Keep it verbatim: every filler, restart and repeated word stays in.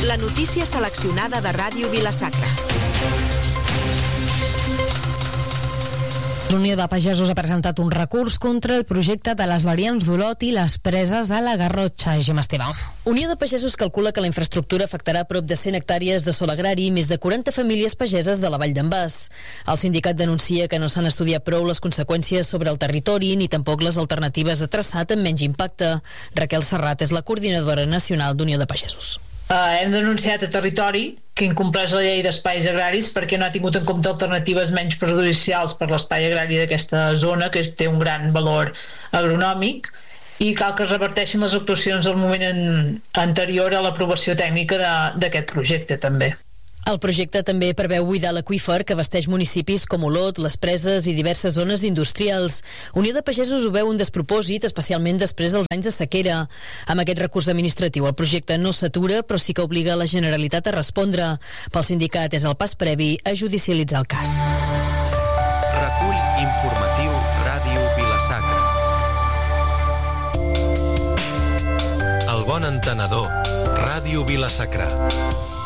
La notícia seleccionada de Ràdio Vila-sacra. L'Unió de Pagesos ha presentat un recurs contra el projecte de les variants d'Olot i les preses a la Garrotxa. Gemma Esteve. Unió de Pagesos calcula que la infraestructura afectarà prop de cent hectàrees de sòl agrari i més de quaranta famílies pageses de la Vall d'en Bas. El sindicat denuncia que no s'han estudiat prou les conseqüències sobre el territori ni tampoc les alternatives de traçat amb menys impacte. Raquel Serrat és la coordinadora nacional d'Unió de Pagesos. Uh, hem denunciat a Territori que incompleix la llei d'espais agraris perquè no ha tingut en compte alternatives menys perjudicials per l'espai agrari d'aquesta zona, que té un gran valor agronòmic, i cal que es reverteixin les actuacions al moment en, anterior a l'aprovació tècnica d'aquest projecte també. El projecte també preveu buidar l'aqüífer que abasteix municipis com Olot, les Preses i diverses zones industrials. Unió de Pagesos ho veu un despropòsit, especialment després dels anys de sequera. Amb aquest recurs administratiu el projecte no s'atura, però sí que obliga la Generalitat a respondre. Pel sindicat és el pas previ a judicialitzar el cas. Recull informatiu Ràdio Vila-sacra. El bon entenedor, Ràdio Vila-sacra.